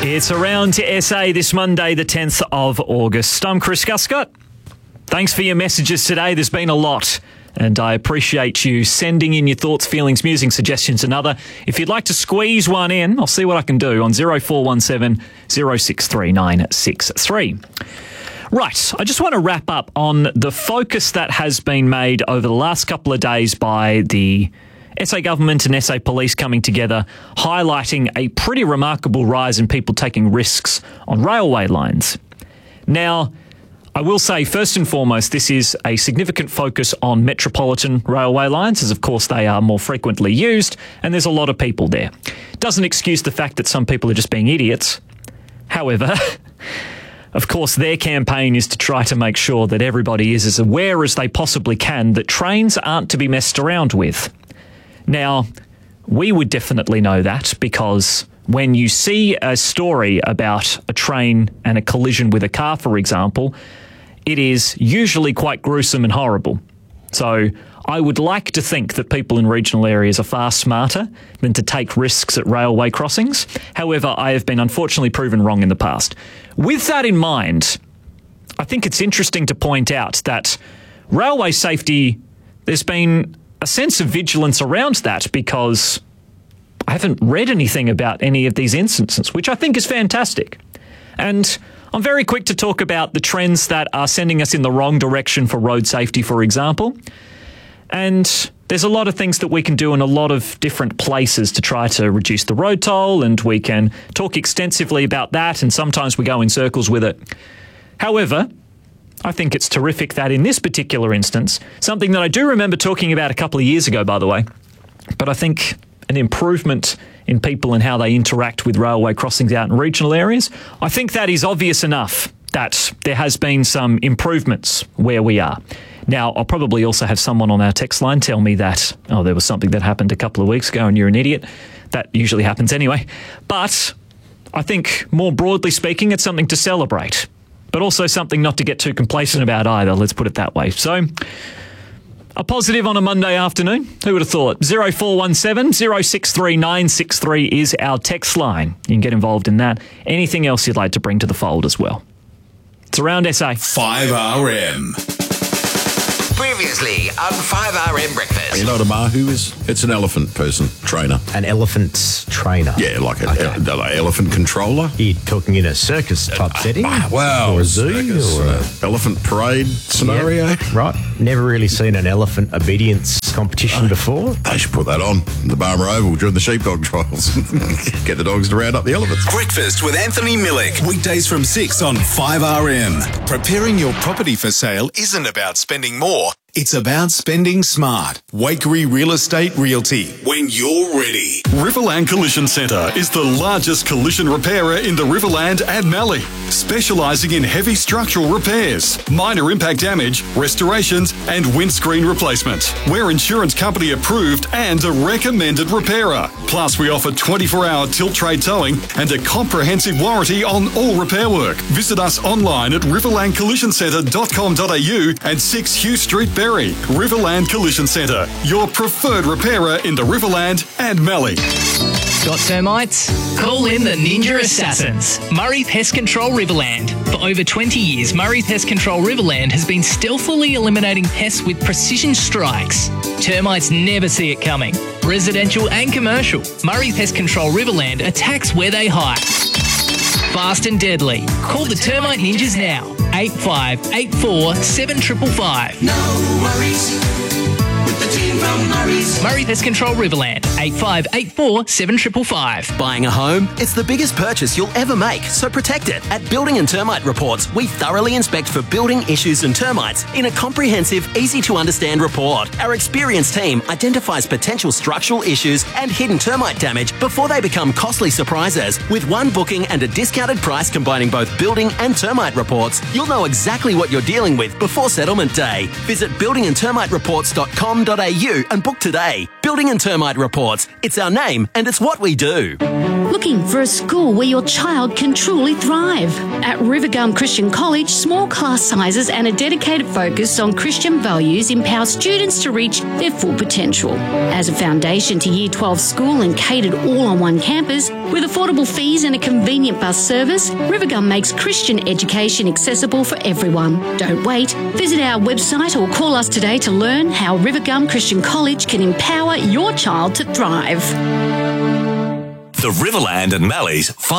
It's Around to SA this Monday, the 10th of August. I'm Chris Guscott. Thanks for your messages today. There's been a lot, and I appreciate you sending in your thoughts, feelings, musings, suggestions and other. If you'd like to squeeze one in, I'll see what I can do on 0417 063 963. Right, I just want to wrap up on the focus that has been made over the last couple of days by the SA government and SA police coming together, highlighting a pretty remarkable rise in people taking risks on railway lines. Now, I will say, first and foremost, this is a significant focus on metropolitan railway lines, as of course they are more frequently used, and there's a lot of people there. Doesn't excuse the fact that some people are just being idiots. However, of course, their campaign is to try to make sure that everybody is as aware as they possibly can that trains aren't to be messed around with. Now, we would definitely know that, because when you see a story about a train and a collision with a car, for example, it is usually quite gruesome and horrible. So I would like to think that people in regional areas are far smarter than to take risks at railway crossings. However, I have been unfortunately proven wrong in the past. With that in mind, I think it's interesting to point out that railway safety, there's been a sense of vigilance around that, because I haven't read anything about any of these instances, which I think is fantastic. And I'm very quick to talk about the trends that are sending us in the wrong direction for road safety, for example. And there's a lot of things that we can do in a lot of different places to try to reduce the road toll, and we can talk extensively about that, and sometimes we go in circles with it. However, I think it's terrific that in this particular instance, something that I do remember talking about a couple of years ago, by the way, but I think an improvement in people and how they interact with railway crossings out in regional areas, I think that is obvious enough that there has been some improvements where we are. Now, I'll probably also have someone on our text line tell me that, oh, there was something that happened a couple of weeks ago and you're an idiot. That usually happens anyway. But I think more broadly speaking, it's something to celebrate, but also something not to get too complacent about either, let's put it that way. So, a positive on a Monday afternoon. Who would have thought? 0417 063 963 is our text line. You can get involved in that. Anything else you'd like to bring to the fold as well. It's Around SA. 5RM. Previously on 5RM Breakfast. You know what a mahu is? It's an elephant person, trainer. An elephant trainer? Yeah, like an elephant controller. You're talking in a circus type setting? Well, or a zoo? Or elephant parade scenario. Yeah, right. Never really seen an elephant obedience competition before. They should put that on in the Barmah Oval during the sheepdog trials. Get the dogs to round up the elephants. Breakfast with Anthony Millick. Weekdays from 6 on 5RM. Preparing your property for sale isn't about spending more. It's about spending smart. Wakery Real Estate Realty. When you're ready. Riverland Collision Centre is the largest collision repairer in the Riverland and Mallee, specialising in heavy structural repairs, minor impact damage, restorations and windscreen replacement. We're insurance company approved and a recommended repairer. Plus, we offer 24-hour tilt trade towing and a comprehensive warranty on all repair work. Visit us online at riverlandcollisioncentre.com.au and 6 Hugh Street, Berry. Riverland Collision Centre, your preferred repairer in the Riverland and Mallee. Got termites? Call in the Ninja Assassins. Murray Pest Control Riverland. For over 20 years, Murray Pest Control Riverland has been stealthily eliminating pests with precision strikes. Termites never see it coming. Residential and commercial, Murray Pest Control Riverland attacks where they hide. Fast and deadly. Call the Termite Ninjas now. 8584 7555. No worries with the team from Murray's. Murray Pest Control Riverland. 8584 7555. Buying a home? It's the biggest purchase you'll ever make, so protect it. At Building and Termite Reports, we thoroughly inspect for building issues and termites in a comprehensive, easy-to-understand report. Our experienced team identifies potential structural issues and hidden termite damage before they become costly surprises. With one booking and a discounted price combining both building and termite reports, you'll know exactly what you're dealing with before settlement day. Visit buildingandtermitereports.com.au and book today. Building and Termite Reports. It's our name and it's what we do. Looking for a school where your child can truly thrive? At Rivergum Christian College, small class sizes and a dedicated focus on Christian values empower students to reach their full potential. As a foundation to Year 12 school and catered all on one campus, with affordable fees and a convenient bus service, Rivergum makes Christian education accessible for everyone. Don't wait. Visit our website or call us today to learn how Rivergum Christian College can empower your child to thrive. The Riverland and Mallee's